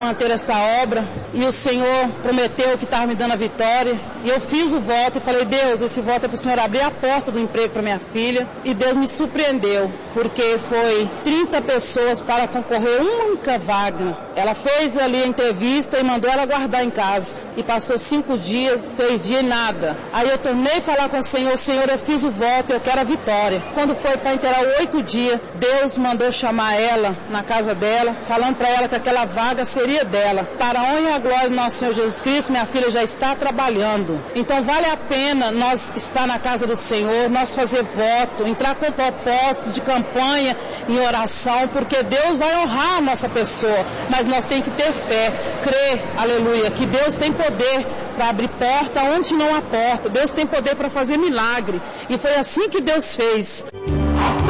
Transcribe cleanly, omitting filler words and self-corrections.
manter essa obra, e o Senhor prometeu que estava me dando a vitória, e eu fiz o voto e falei: Deus, esse voto é para o Senhor abrir a porta do emprego para minha filha, e Deus me surpreendeu, porque foi 30 pessoas para concorrer uma única vaga. Ela fez ali a entrevista e mandou ela guardar em casa, e passou 5 dias, 6 dias e nada. Aí eu tornei a falar com o Senhor: Senhor, eu fiz o voto, eu quero a vitória. Quando foi para inteirar 8 dias, Deus mandou chamar ela na casa dela, falando para ela que aquela vaga seria dela. Para a honra e a glória do nosso Senhor Jesus Cristo, minha filha já está trabalhando. Então vale a pena nós estar na casa do Senhor, nós fazer voto, entrar com propósito de campanha em oração, porque Deus vai honrar a nossa pessoa, mas nós temos que ter fé, crer, aleluia, que Deus tem poder para abrir porta onde não há porta. Deus tem poder para fazer milagre, e foi assim que Deus fez.